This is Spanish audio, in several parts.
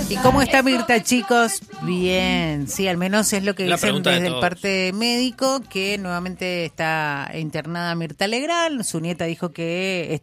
¿Y cómo está Mirta, chicos? Bien, sí, al menos es lo que dicen desde el parte médico, que nuevamente está internada Mirta Legrand. Su nieta dijo que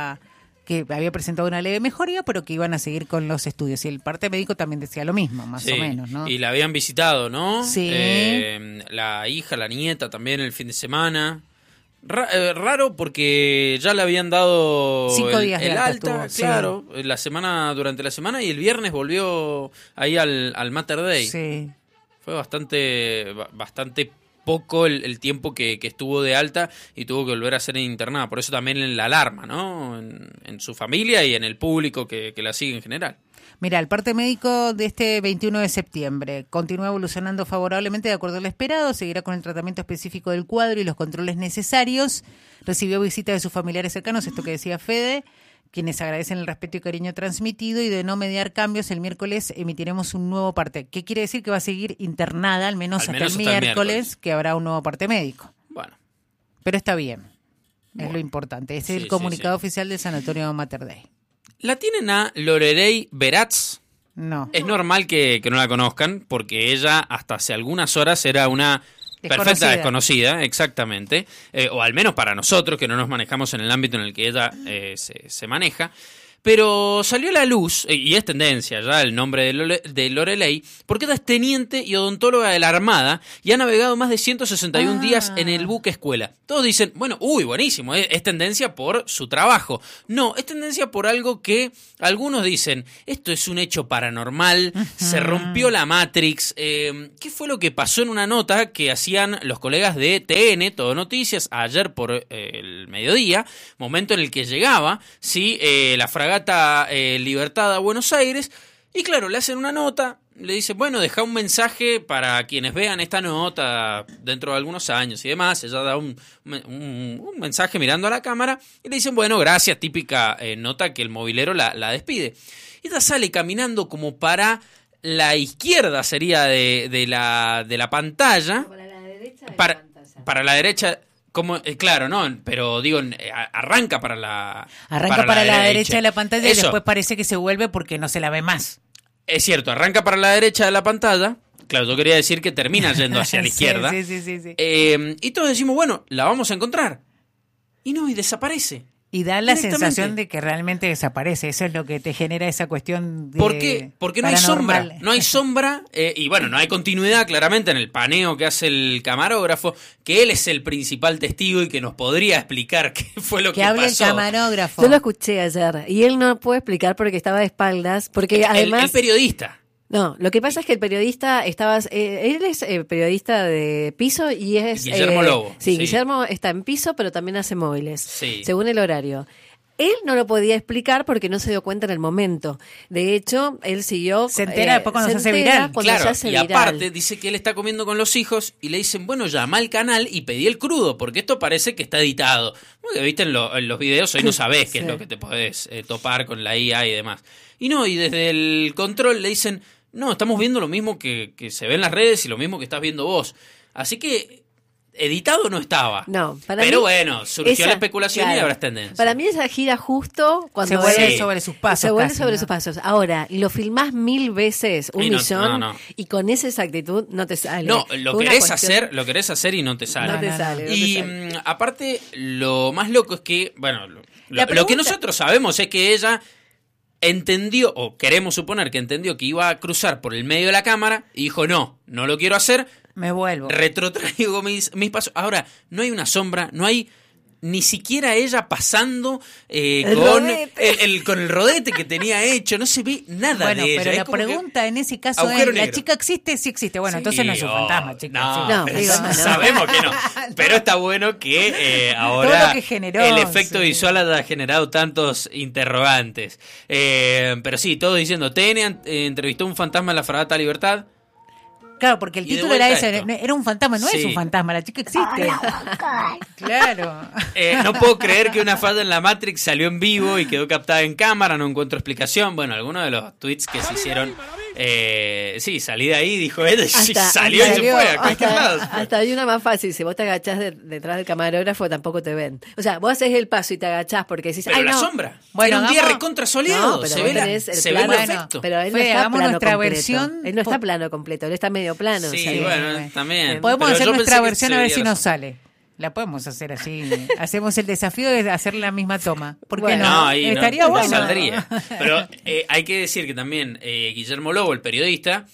había presentado una leve mejoría, pero que iban a seguir con los estudios. Y el parte médico también decía lo mismo, más o menos, ¿no? Y la habían visitado, ¿no? Sí. La hija, la nieta también el fin de semana. Raro porque ya le habían dado 5 días de alta, claro, sí. Durante la semana, y el viernes volvió ahí al Mater Dei. Sí. Fue bastante poco el tiempo que estuvo de alta y tuvo que volver a ser internada. Por eso también la alarma, ¿no? En su familia y en el público que la sigue en general. Mira, el parte médico de este 21 de septiembre continúa evolucionando favorablemente de acuerdo a lo esperado, seguirá con el tratamiento específico del cuadro y los controles necesarios. Recibió visita de sus familiares cercanos, esto que decía Fede, quienes agradecen el respeto y cariño transmitido, y de no mediar cambios, el miércoles emitiremos un nuevo parte. ¿Qué quiere decir? Que va a seguir internada al menos hasta el miércoles, que habrá un nuevo parte médico. Bueno. Pero está bien, es lo importante. Es el comunicado oficial del Sanatorio Mater Dei. ¿La tienen a Lorelei Beratz? No. Es normal que no la conozcan, porque ella hasta hace algunas horas era una perfecta desconocida, exactamente. O al menos para nosotros, que no nos manejamos en el ámbito en el que ella se maneja. Pero salió a la luz, y es tendencia ya el nombre de Lorelei, porque ella es teniente y odontóloga de la Armada y ha navegado más de 161 días en el buque escuela. Todos dicen, bueno, buenísimo, es tendencia por su trabajo. No, es tendencia por algo que algunos dicen, esto es un hecho paranormal, se rompió la Matrix. ¿Qué fue lo que pasó en una nota que hacían los colegas de TN, Todo Noticias, ayer por el mediodía, momento en el que llegaba, la fragata Libertad a Buenos Aires, y claro, le hacen una nota, le dicen, bueno, deja un mensaje para quienes vean esta nota dentro de algunos años y demás. Ella da un mensaje mirando a la cámara y le dicen, bueno, gracias, típica nota que el movilero la despide. Y ella sale caminando como para la izquierda, sería de la pantalla. Para la derecha de para, la pantalla. Para la derecha. Como, claro, no, pero digo, arranca para la derecha de la pantalla. Eso. Y después parece que se vuelve porque no se la ve más. Es cierto, arranca para la derecha de la pantalla. Claro, yo quería decir que termina yendo hacia la izquierda. Sí. Y todos decimos, bueno, la vamos a encontrar. Y no, y desaparece. Y da la sensación de que realmente desaparece. Eso es lo que te genera esa cuestión de... ¿Por qué? Porque no hay sombra. No hay sombra. Y bueno, no hay continuidad claramente en el paneo que hace el camarógrafo, que él es el principal testigo y que nos podría explicar qué fue lo que pasó. Que hable el camarógrafo. Yo lo escuché ayer y él no puede explicar porque estaba de espaldas. Porque además... El periodista. No, lo que pasa es que el periodista él es periodista de piso y es... Guillermo Lobo. Sí, Guillermo está en piso, pero también hace móviles, según el horario. Él no lo podía explicar porque no se dio cuenta en el momento. De hecho, él siguió... Se entera después cuando se hace viral. Claro, y aparte dice que él está comiendo con los hijos y le dicen, bueno, llama al canal y pedí el crudo, porque esto parece que está editado. Porque viste en los videos hoy no sabés qué es lo que te podés topar con la IA y demás. Y no, y desde el control le dicen... No, estamos viendo lo mismo que se ve en las redes y lo mismo que estás viendo vos. Así que editado no estaba. No, pero bueno, surgió la especulación y ahora es tendencia. Para mí esa gira justo cuando se vuelve sobre sus pasos. Se vuelve sobre sus pasos. Ahora, lo filmás 1000 veces, un millón, y con esa exactitud no te sale. No, lo querés hacer y no te sale. No te sale. Aparte, lo más loco es que, bueno, lo que nosotros sabemos es que ella entendió, o queremos suponer que entendió que iba a cruzar por el medio de la cámara y dijo, no lo quiero hacer, me vuelvo, retrotraigo mis pasos. Ahora, no hay una sombra, no hay ni siquiera ella pasando con el rodete que tenía hecho, no se ve nada de ella. Pero la pregunta en ese caso es, ¿la chica existe? Sí existe. Bueno, entonces no es un fantasma, chica. No, sabemos que no. Pero está bueno que ahora el efecto visual haya generado tantos interrogantes. Pero sí, todos diciendo, TN entrevistó a un fantasma en la fragata Libertad. Claro, porque el título era ese, era un fantasma, no es un fantasma, la chica existe. Claro. No puedo creer que una falla en la Matrix salió en vivo y quedó captada en cámara, no encuentro explicación. Bueno, algunos de los tweets que se hicieron Sí, salí de ahí, dijo ella, y salió y se fue a cualquier lado. Hasta hay una más fácil, si vos te agachás detrás del camarógrafo tampoco te ven. O sea, vos haces el paso y te agachás porque decís, pero ay, la no. sombra, bueno, era un día recontra soleado, se ve el efecto. Pero él no está plano completo. Versión, él no está plano completo, él está medio plano. Sí, o sea, bueno, también. Podemos hacer nuestra versión a ver si nos sale. La podemos hacer así. Hacemos el desafío de hacer la misma toma. ¿Por qué no? Estaría bueno. Saldría. Pero hay que decir que también Guillermo Lobo, el periodista,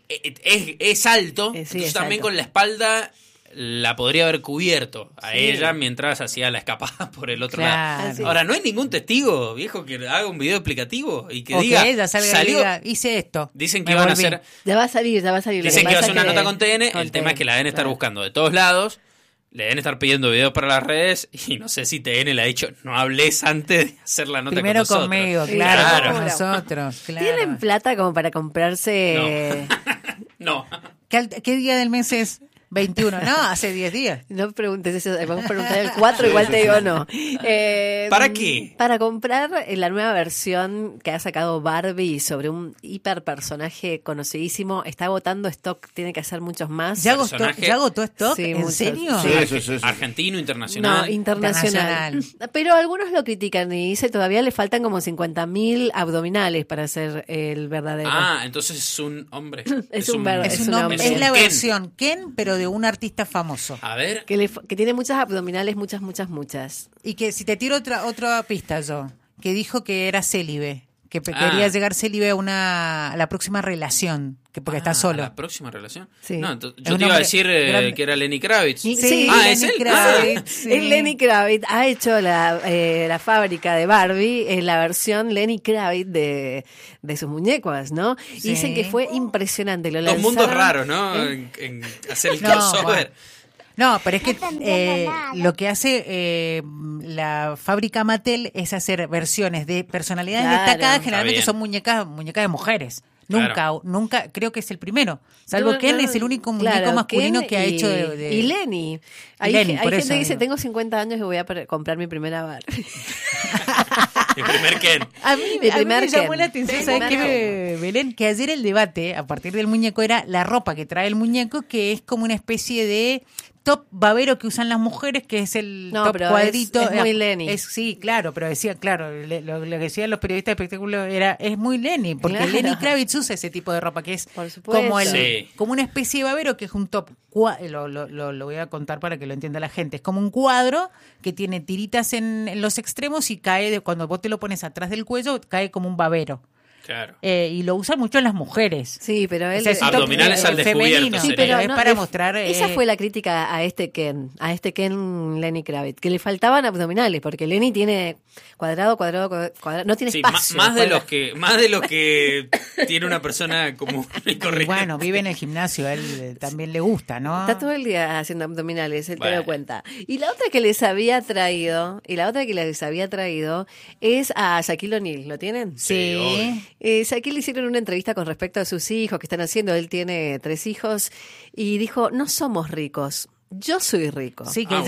es alto. Entonces también alto. Con la espalda la podría haber cubierto a ella mientras hacía la escapada por el otro lado. Sí. Ahora, no hay ningún testigo, viejo, que haga un video explicativo y que diga, ella salga y diga, hice esto. Dicen que iban a hacer... Ya va a salir. Dicen que iba a hacer una nota con TN. El tema es que la deben estar buscando de todos lados. Le deben estar pidiendo videos para las redes y no sé si TN le ha dicho, no hables antes de hacer la nota primero con nosotros. Primero conmigo, claro. Con nosotros, claro. ¿Tienen plata como para comprarse...? No. ¿Qué día del mes es? 21, no, hace 10 días. No preguntes eso, vamos a preguntar el 4, igual te digo no. ¿Para qué? Para comprar la nueva versión que ha sacado Barbie sobre un hiperpersonaje conocidísimo. Está agotando stock, tiene que hacer muchos más. ¿Ya agotó stock? Sí, ¿En serio? Sí. Argentino, internacional. No, internacional. Pero algunos lo critican y dice todavía le faltan como 50.000 abdominales para ser el verdadero. Entonces es un hombre. Es un hombre. Es la versión Ken, pero de un artista famoso. A ver. Que tiene muchas abdominales, muchas. Y que si te tiro otra pista que dijo que era célibe, que quería llegar célibe a la próxima relación, porque está solo. ¿A la próxima relación? Sí. No, yo te iba a decir que era Lenny Kravitz. Sí, ¿es él? Sí. Es Lenny Kravitz. Ha hecho la fábrica de Barbie en la versión Lenny Kravitz de sus muñecas, ¿no? Sí. Y dicen que fue impresionante. Los mundos raros, ¿no? En hacer el crossover. Bueno. No, pero es que lo que hace la fábrica Mattel es hacer versiones de personalidades destacadas, generalmente son muñecas de mujeres. Nunca, creo que es el primero. Salvo Ken es el único muñeco masculino Ken que ha hecho de... Y Lenny. Hay gente que dice, tengo 50 años y voy a comprar mi primera Barbie. Mi primer Ken. A mí me llamó la atención, ¿sabes qué, Belén? Que ayer el debate, a partir del muñeco, era la ropa que trae el muñeco, que es como una especie de top babero que usan las mujeres, que es el top cuadrito. Es muy Lenny. Sí, claro, pero decía, lo que decían los periodistas de espectáculo es muy Lenny, porque Lenny Kravitz usa ese tipo de ropa, que es como una especie de babero, que es un top. Lo voy a contar para que lo entienda la gente. Es como un cuadro que tiene tiritas en los extremos y cuando vos te lo pones atrás del cuello, cae como un babero. Claro. Y lo usan mucho las mujeres. Sí, pero él abdominales al descubierto. Sí, pero es para mostrar. Esa fue la crítica a este Ken Lenny Kravitz, que le faltaban abdominales, porque Lenny tiene cuadrado, no tiene espacio. Más de los que tiene una persona común y corriente. Bueno, vive en el gimnasio, a él también le gusta, ¿no? Está todo el día haciendo abdominales, él te da cuenta. Y la otra que les había traído, es a Shaquille O'Neal, ¿lo tienen? Sí. Shaquille le hicieron una entrevista con respecto a sus hijos que están haciendo. Él tiene 3 hijos y dijo, no somos ricos. Yo soy rico. Sí, que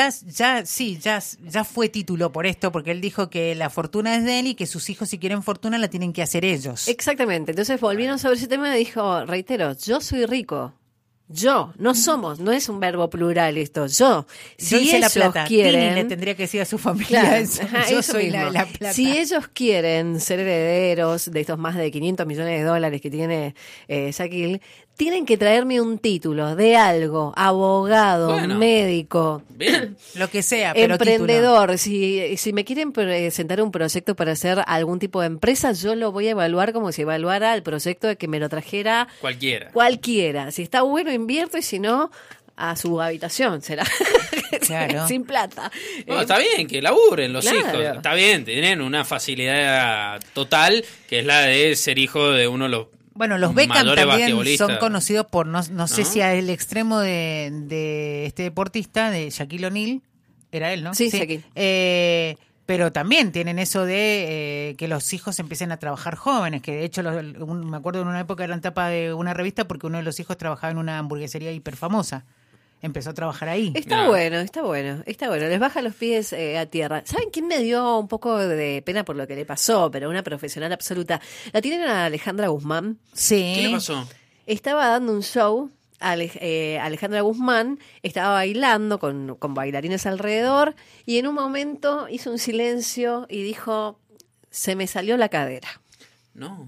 ya fue título por esto, porque él dijo que la fortuna es de él y que sus hijos, si quieren fortuna, la tienen que hacer ellos. Exactamente. Entonces volvieron sobre ese tema y dijo, reitero, yo soy rico. No es un verbo plural esto. Yo hice la plata. Quieren, Tini le tendría que decir a su familia yo soy la plata. Si ellos quieren ser herederos de estos más de $500 millones que tiene Shaquille, tienen que traerme un título de algo, abogado, médico, bien. Lo que sea, pero emprendedor. Si me quieren presentar un proyecto para hacer algún tipo de empresa, yo lo voy a evaluar como si evaluara el proyecto de que me lo trajera cualquiera. Si está bueno, invierto, y si no, a su habitación será. Claro. Sin plata. No, está bien que laburen los hijos. Está bien, tienen una facilidad total, que es la de ser hijo de uno de los... Bueno, los Beckham también son conocidos por, no sé si al extremo de este deportista, de Shaquille O'Neal, era él, ¿no? Sí. Shaquille. Pero también tienen eso de que los hijos empiecen a trabajar jóvenes, que de hecho me acuerdo en una época eran tapa de una revista porque uno de los hijos trabajaba en una hamburguesería hiper famosa. empezó a trabajar ahí. Está bueno. Les baja los pies a tierra. ¿Saben quién me dio un poco de pena por lo que le pasó? Pero una profesional absoluta. ¿La tienen a Alejandra Guzmán? Sí. ¿Qué le pasó? Estaba dando un show. Alejandra Guzmán estaba bailando con bailarines alrededor y en un momento hizo un silencio y dijo: se me salió la cadera. No.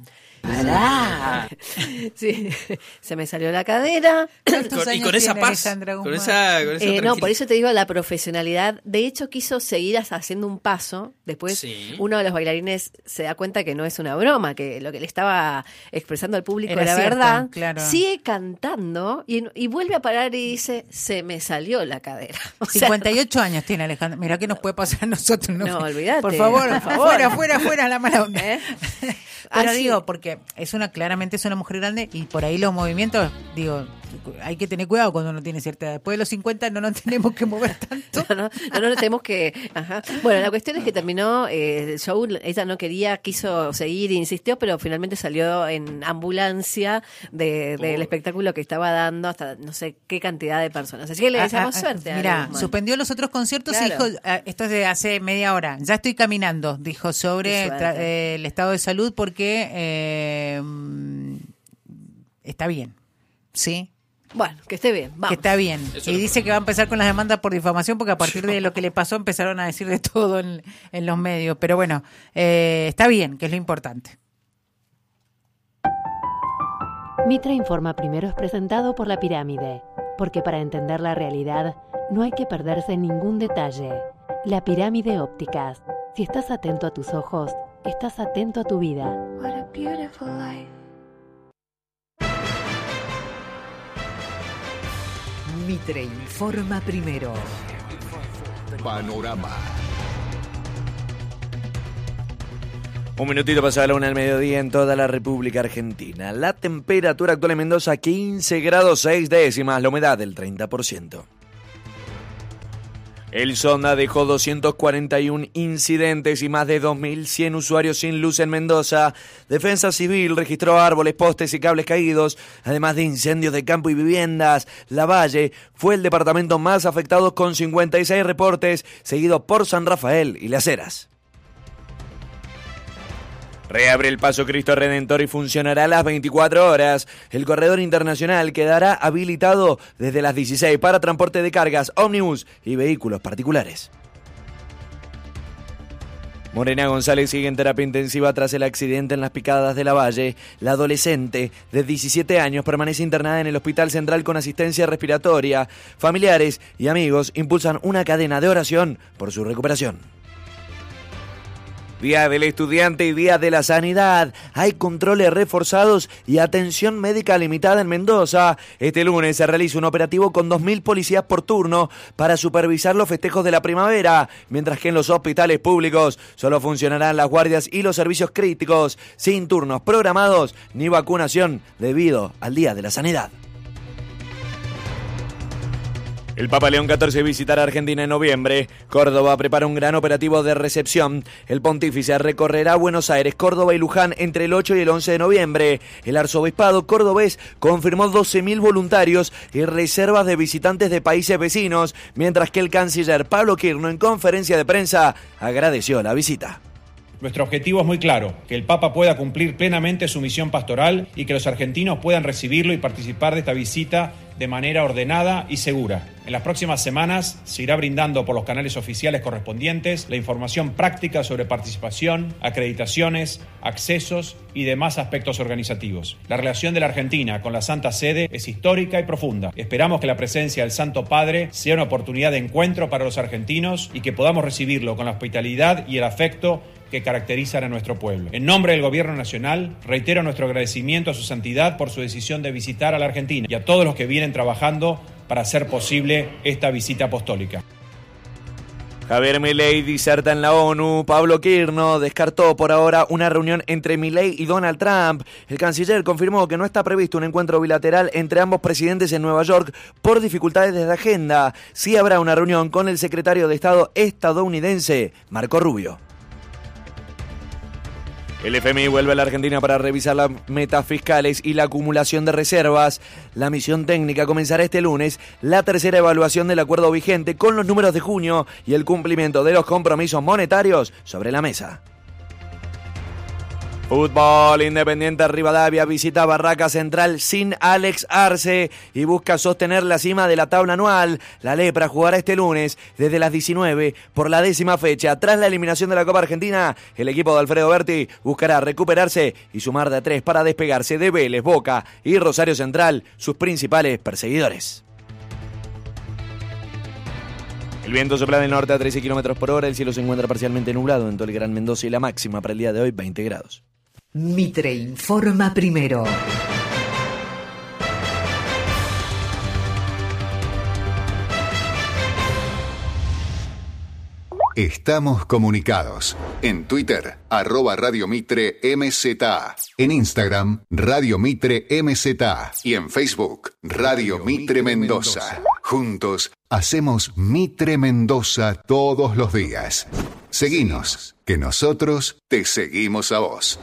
Sí, se me salió la cadera. Y con esa paz. Con esa no, por eso te digo la profesionalidad. De hecho, quiso seguir haciendo un paso. Después, uno de los bailarines se da cuenta que no es una broma, que lo que le estaba expresando al público era cierto, verdad. Claro. Sigue cantando y vuelve a parar y dice: se me salió la cadera. 58 años tiene Alejandra. Mira qué nos puede pasar a nosotros. No, olvídate. Por favor, fuera la mala onda. Pero digo, porque claramente es una mujer grande y por ahí los movimientos, digo, hay que tener cuidado cuando uno tiene cierta edad. Después de los 50 no nos tenemos que mover tanto. No nos tenemos que... Ajá. Bueno, la cuestión es que terminó el show, ella no quería, quiso seguir, insistió, pero finalmente salió en ambulancia del espectáculo que estaba dando hasta no sé qué cantidad de personas. Así que le deseamos suerte. Mira, suspendió los otros conciertos y dijo, esto es de hace media hora, ya estoy caminando, dijo sobre el estado de salud porque está bien, ¿sí? Bueno, que esté bien, vamos. Que está bien. Eso y dice que va a empezar con las demandas por difamación porque a partir de lo que le pasó empezaron a decir de todo en los medios. Pero bueno, está bien, que es lo importante. Mitra Informa Primero es presentado por La Pirámide, porque para entender la realidad no hay que perderse ningún detalle. La Pirámide Ópticas. Si estás atento a tus ojos, estás atento a tu vida. What a beautiful life. Mitre Informa Primero. Panorama. Un minutito pasada la 1 del mediodía en toda la República Argentina. La temperatura actual en Mendoza 15 grados 6 décimas, la humedad del 30%. El Sonda dejó 241 incidentes y más de 2.100 usuarios sin luz en Mendoza. Defensa Civil registró árboles, postes y cables caídos, además de incendios de campo y viviendas. Lavalle fue el departamento más afectado con 56 reportes, seguido por San Rafael y Las Heras. Reabre el Paso Cristo Redentor y funcionará a las 24 horas. El corredor internacional quedará habilitado desde las 16 para transporte de cargas, ómnibus y vehículos particulares. Morena González sigue en terapia intensiva tras el accidente en las Picadas de Lavalle. La adolescente de 17 años permanece internada en el Hospital Central con asistencia respiratoria. Familiares y amigos impulsan una cadena de oración por su recuperación. Día del Estudiante y Día de la Sanidad. Hay controles reforzados y atención médica limitada en Mendoza. Este lunes se realiza un operativo con 2.000 policías por turno para supervisar los festejos de la primavera, mientras que en los hospitales públicos solo funcionarán las guardias y los servicios críticos, sin turnos programados ni vacunación debido al Día de la Sanidad. El Papa León XIV visitará Argentina en noviembre. Córdoba prepara un gran operativo de recepción. El pontífice recorrerá Buenos Aires, Córdoba y Luján entre el 8 y el 11 de noviembre. El arzobispado cordobés confirmó 12.000 voluntarios y reservas de visitantes de países vecinos, mientras que el canciller Pablo Quirno en conferencia de prensa agradeció la visita. Nuestro objetivo es muy claro, que el Papa pueda cumplir plenamente su misión pastoral y que los argentinos puedan recibirlo y participar de esta visita de manera ordenada y segura. En las próximas semanas se irá brindando por los canales oficiales correspondientes la información práctica sobre participación, acreditaciones, accesos y demás aspectos organizativos. La relación de la Argentina con la Santa Sede es histórica y profunda. Esperamos que la presencia del Santo Padre sea una oportunidad de encuentro para los argentinos y que podamos recibirlo con la hospitalidad y el afecto que caracterizan a nuestro pueblo. En nombre del Gobierno Nacional, reitero nuestro agradecimiento a su santidad por su decisión de visitar a la Argentina y a todos los que vienen trabajando para hacer posible esta visita apostólica. Javier Milei diserta en la ONU. Pablo Quirno descartó por ahora una reunión entre Milei y Donald Trump. El canciller confirmó que no está previsto un encuentro bilateral entre ambos presidentes en Nueva York por dificultades de agenda. Sí habrá una reunión con el secretario de Estado estadounidense, Marco Rubio. El FMI vuelve a la Argentina para revisar las metas fiscales y la acumulación de reservas. La misión técnica comenzará este lunes, la tercera evaluación del acuerdo vigente con los números de junio y el cumplimiento de los compromisos monetarios sobre la mesa. Fútbol, Independiente Rivadavia visita Barraca Central sin Alex Arce y busca sostener la cima de la tabla anual. La Lepra jugará este lunes desde las 19 por la 10ª fecha. Tras la eliminación de la Copa Argentina, el equipo de Alfredo Berti buscará recuperarse y sumar de a 3 para despegarse de Vélez, Boca y Rosario Central, sus principales perseguidores. El viento sopla del norte a 13 km por hora. El cielo se encuentra parcialmente nublado en todo el Gran Mendoza y la máxima para el día de hoy 20 grados. Mitre informa primero. Estamos comunicados. En Twitter, @Radio Mitre MZA. En Instagram, Radio Mitre MZA. Y en Facebook, Radio Mitre Mendoza. Juntos, hacemos Mitre Mendoza todos los días. Seguinos, que nosotros te seguimos a vos.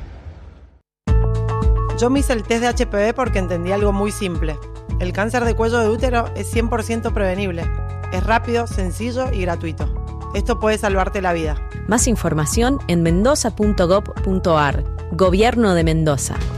Yo me hice el test de HPV porque entendí algo muy simple. El cáncer de cuello de útero es 100% prevenible. Es rápido, sencillo y gratuito. Esto puede salvarte la vida. Más información en mendoza.gov.ar. Gobierno de Mendoza.